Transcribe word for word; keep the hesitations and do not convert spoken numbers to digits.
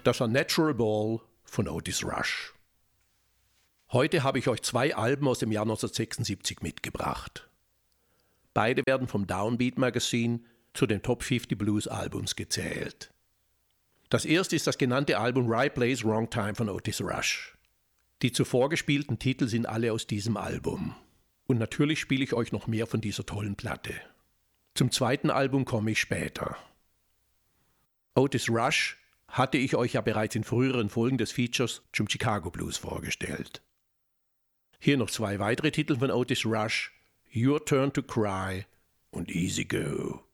Das Unnatural Ball von Otis Rush. Heute habe ich euch zwei Alben aus dem Jahr neunzehnhundertsechsundsiebzig mitgebracht. Beide werden vom Downbeat Magazine zu den Top fünfzig Blues Albums gezählt. Das erste ist das genannte Album Right Place, Wrong Time von Otis Rush. Die zuvor gespielten Titel sind alle aus diesem Album. Und natürlich spiele ich euch noch mehr von dieser tollen Platte. Zum zweiten Album komme ich später. Otis Rush hatte ich euch ja bereits in früheren Folgen des Features zum Chicago Blues vorgestellt. Hier noch zwei weitere Titel von Otis Rush, Your Turn to Cry und Easy Go.